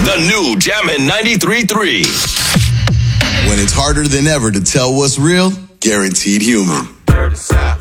The new Jammin' 93.3. When it's harder than ever to tell what's real, Guaranteed Human.